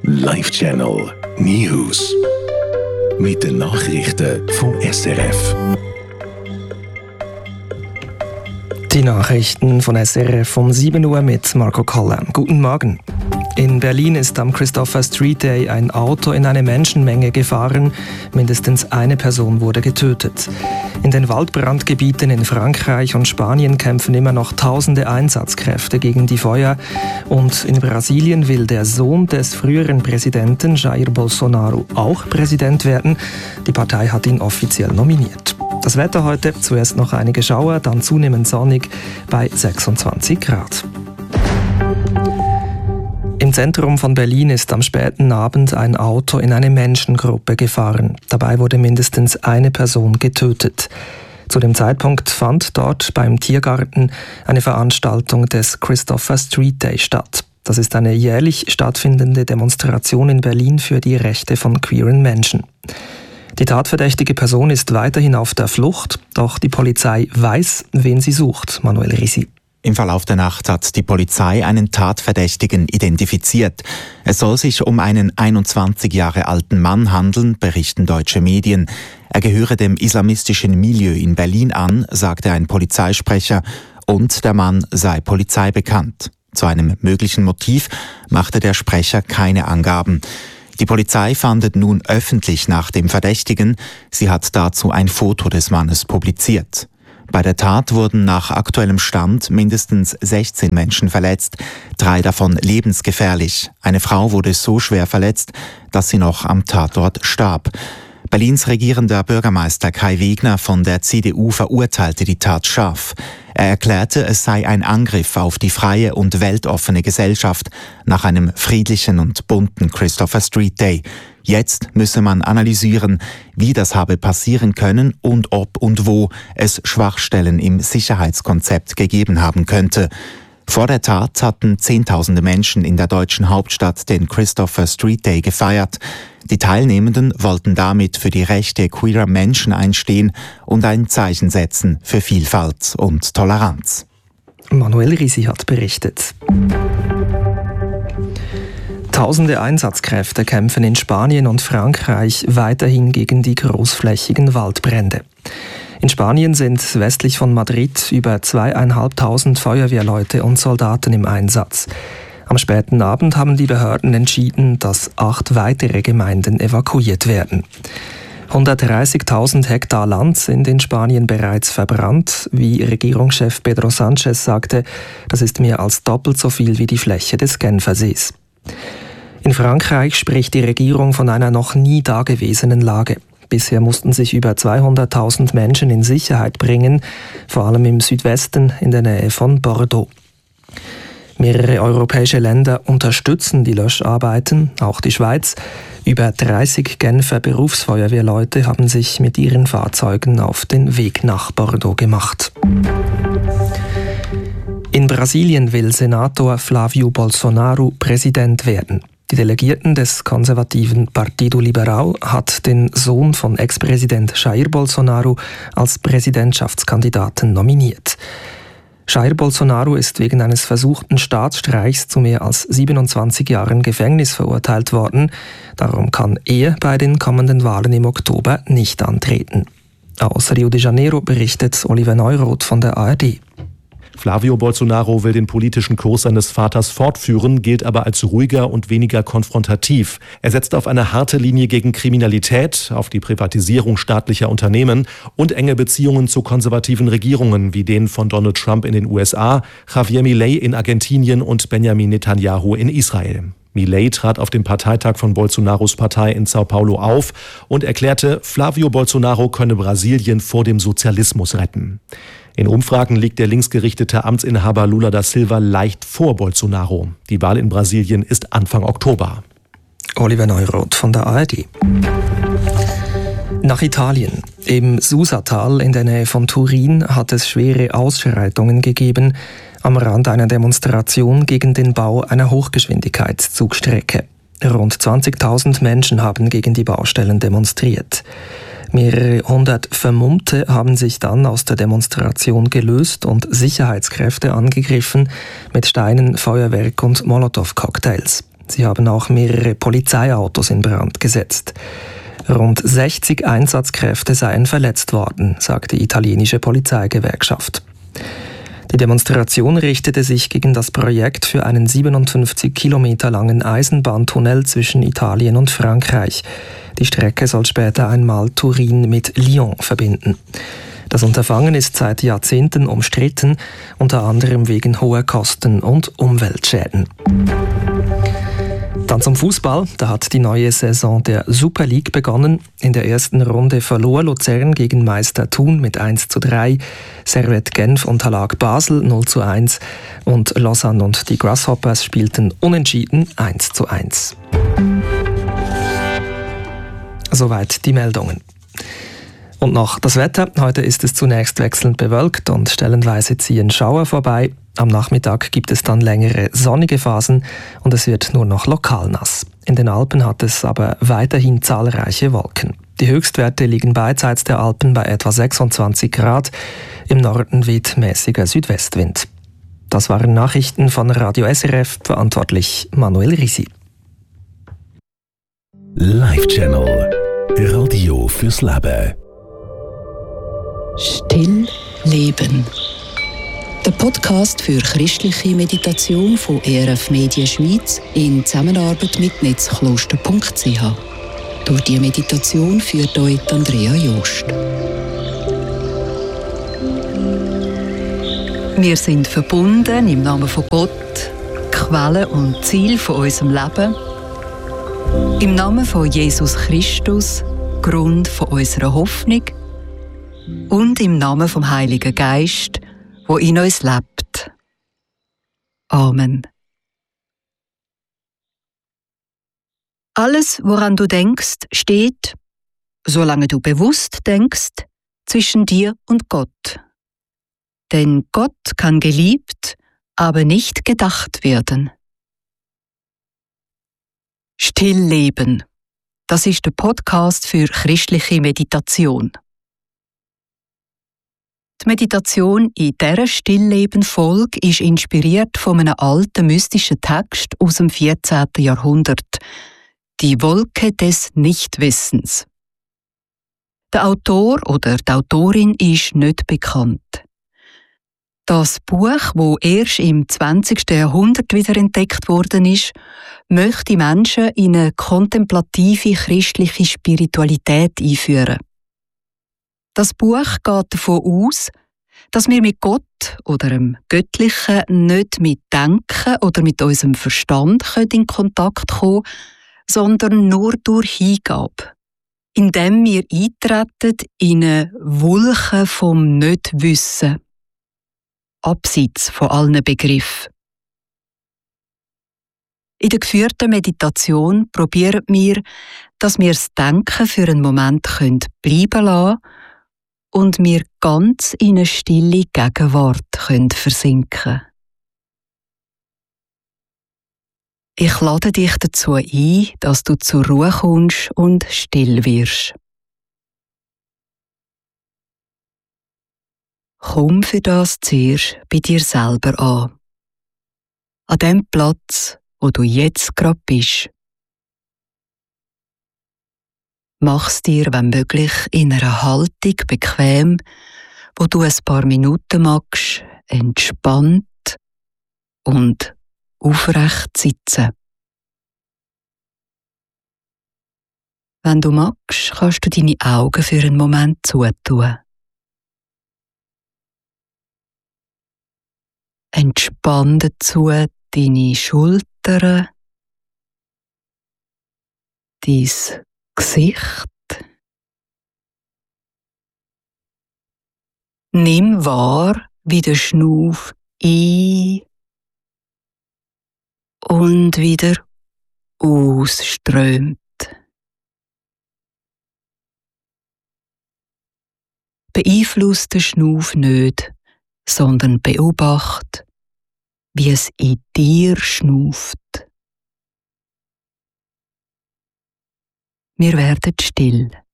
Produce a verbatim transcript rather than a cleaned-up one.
Live-Channel News. Mit den Nachrichten vom S R F. Die Nachrichten von S R F um sieben Uhr mit Marco Koller. Guten Morgen. In Berlin ist am Christopher Street Day ein Auto in eine Menschenmenge gefahren. Mindestens eine Person wurde getötet. In den Waldbrandgebieten in Frankreich und Spanien kämpfen immer noch tausende Einsatzkräfte gegen die Feuer. Und in Brasilien will der Sohn des früheren Präsidenten Jair Bolsonaro auch Präsident werden. Die Partei hat ihn offiziell nominiert. Das Wetter heute, zuerst noch einige Schauer, dann zunehmend sonnig bei sechsundzwanzig Grad. Im Zentrum von Berlin ist am späten Abend ein Auto in eine Menschengruppe gefahren. Dabei wurde mindestens eine Person getötet. Zu dem Zeitpunkt fand dort beim Tiergarten eine Veranstaltung des Christopher Street Day statt. Das ist eine jährlich stattfindende Demonstration in Berlin für die Rechte von queeren Menschen. Die tatverdächtige Person ist weiterhin auf der Flucht, doch die Polizei weiß, wen sie sucht. Manuel Risi. Im Verlauf der Nacht hat die Polizei einen Tatverdächtigen identifiziert. Es soll sich um einen einundzwanzig Jahre alten Mann handeln, berichten deutsche Medien. Er gehöre dem islamistischen Milieu in Berlin an, sagte ein Polizeisprecher, und der Mann sei polizeibekannt. Zu einem möglichen Motiv machte der Sprecher keine Angaben. Die Polizei fahndet nun öffentlich nach dem Verdächtigen. Sie hat dazu ein Foto des Mannes publiziert. Bei der Tat wurden nach aktuellem Stand mindestens sechzehn Menschen verletzt, drei davon lebensgefährlich. Eine Frau wurde so schwer verletzt, dass sie noch am Tatort starb. Berlins regierender Bürgermeister Kai Wegner von der C D U verurteilte die Tat scharf. Er erklärte, es sei ein Angriff auf die freie und weltoffene Gesellschaft nach einem friedlichen und bunten Christopher Street Day. Jetzt müsse man analysieren, wie das habe passieren können und ob und wo es Schwachstellen im Sicherheitskonzept gegeben haben könnte. Vor der Tat hatten Zehntausende Menschen in der deutschen Hauptstadt den Christopher Street Day gefeiert. Die Teilnehmenden wollten damit für die Rechte queerer Menschen einstehen und ein Zeichen setzen für Vielfalt und Toleranz. Manuel Risi hat berichtet. Tausende Einsatzkräfte kämpfen in Spanien und Frankreich weiterhin gegen die großflächigen Waldbrände. In Spanien sind westlich von Madrid über zweieinhalbtausend Feuerwehrleute und Soldaten im Einsatz. Am späten Abend haben die Behörden entschieden, dass acht weitere Gemeinden evakuiert werden. hundertdreißigtausend Hektar Land sind in Spanien bereits verbrannt. Wie Regierungschef Pedro Sánchez sagte, das ist mehr als doppelt so viel wie die Fläche des Genfersees. In Frankreich spricht die Regierung von einer noch nie dagewesenen Lage. Bisher mussten sich über zweihunderttausend Menschen in Sicherheit bringen, vor allem im Südwesten in der Nähe von Bordeaux. Mehrere europäische Länder unterstützen die Löscharbeiten, auch die Schweiz. Über dreißig Genfer Berufsfeuerwehrleute haben sich mit ihren Fahrzeugen auf den Weg nach Bordeaux gemacht. In Brasilien will Senator Flávio Bolsonaro Präsident werden. Die Delegierten des konservativen Partido Liberal hat den Sohn von Ex-Präsident Jair Bolsonaro als Präsidentschaftskandidaten nominiert. Jair Bolsonaro ist wegen eines versuchten Staatsstreichs zu mehr als siebenundzwanzig Jahren Gefängnis verurteilt worden. Darum kann er bei den kommenden Wahlen im Oktober nicht antreten. Aus Rio de Janeiro berichtet Oliver Neuroth von der A R D. Flávio Bolsonaro will den politischen Kurs seines Vaters fortführen, gilt aber als ruhiger und weniger konfrontativ. Er setzt auf eine harte Linie gegen Kriminalität, auf die Privatisierung staatlicher Unternehmen und enge Beziehungen zu konservativen Regierungen wie denen von Donald Trump in den U S A, Javier Milei in Argentinien und Benjamin Netanyahu in Israel. Milei trat auf dem Parteitag von Bolsonaros Partei in Sao Paulo auf und erklärte, Flávio Bolsonaro könne Brasilien vor dem Sozialismus retten. In Umfragen liegt der linksgerichtete Amtsinhaber Lula da Silva leicht vor Bolsonaro. Die Wahl in Brasilien ist Anfang Oktober. Oliver Neuroth von der A R D. Nach Italien. Im Susatal in der Nähe von Turin hat es schwere Ausschreitungen gegeben am Rand einer Demonstration gegen den Bau einer Hochgeschwindigkeitszugstrecke. Rund zwanzigtausend Menschen haben gegen die Baustellen demonstriert. Mehrere hundert Vermummte haben sich dann aus der Demonstration gelöst und Sicherheitskräfte angegriffen mit Steinen, Feuerwerk und Molotow-Cocktails. Sie haben auch mehrere Polizeiautos in Brand gesetzt. Rund sechzig Einsatzkräfte seien verletzt worden, sagt die italienische Polizeigewerkschaft. Die Demonstration richtete sich gegen das Projekt für einen siebenundfünfzig Kilometer langen Eisenbahntunnel zwischen Italien und Frankreich. Die Strecke soll später einmal Turin mit Lyon verbinden. Das Unterfangen ist seit Jahrzehnten umstritten, unter anderem wegen hoher Kosten und Umweltschäden. Dann zum Fußball. Da hat die neue Saison der Super League begonnen. In der ersten Runde verlor Luzern gegen Meister Thun mit eins zu drei. Servette Genf unterlag Basel null zu eins. Und Lausanne und die Grasshoppers spielten unentschieden eins zu eins. Soweit die Meldungen. Und noch das Wetter. Heute ist es zunächst wechselnd bewölkt und stellenweise ziehen Schauer vorbei. Am Nachmittag gibt es dann längere sonnige Phasen und es wird nur noch lokal nass. In den Alpen hat es aber weiterhin zahlreiche Wolken. Die Höchstwerte liegen beidseits der Alpen bei etwa sechsundzwanzig Grad. Im Norden weht mäßiger Südwestwind. Das waren Nachrichten von Radio S R F, verantwortlich Manuel Risi. Live Channel. Radio fürs Leben. Still leben. Der Podcast für christliche Meditation von E R F Media Schweiz in Zusammenarbeit mit netzkloster punkt c h. Durch die Meditation führt euch Andrea Jost. Wir sind verbunden im Namen von Gott, Quelle und Ziel von unserem Leben. Im Namen von Jesus Christus, Grund von unserer Hoffnung. Und im Namen vom Heiligen Geist, wo in uns lebt. Amen. Alles, woran du denkst, steht, solange du bewusst denkst, zwischen dir und Gott. Denn Gott kann geliebt, aber nicht gedacht werden. Stillleben. Das ist der Podcast für christliche Meditation. Die Meditation in dieser Stillleben-Folge ist inspiriert von einem alten mystischen Text aus dem vierzehnten Jahrhundert. Die Wolke des Nichtwissens. Der Autor oder die Autorin ist nicht bekannt. Das Buch, das erst im zwanzigsten Jahrhundert wiederentdeckt worden ist, möchte Menschen in eine kontemplative christliche Spiritualität einführen. Das Buch geht davon aus, dass wir mit Gott oder dem Göttlichen nicht mit Denken oder mit unserem Verstand in Kontakt kommen können, sondern nur durch Hingabe, indem wir eintreten in eine Wolke vom Nichtwissen, abseits von allen Begriffen. In der geführten Meditation probieren wir, dass wir das Denken für einen Moment bleiben lassen und wir ganz in eine stille Gegenwart versinken können. Ich lade dich dazu ein, dass du zur Ruhe kommst und still wirst. Komm für das zuerst bei dir selber an. An dem Platz, wo du jetzt gerade bist. Mach's dir, wenn möglich, in einer Haltung bequem, wo du ein paar Minuten magst, entspannt und aufrecht sitzen. Wenn du magst, kannst du deine Augen für einen Moment zutun. Entspann dazu deine Schultern, dein Gesicht. Nimm wahr, wie der Schnuff ein- und wieder ausströmt. Beeinflusst den Schnuff nicht, sondern beobacht, wie es in dir schnauft. Wir werden still.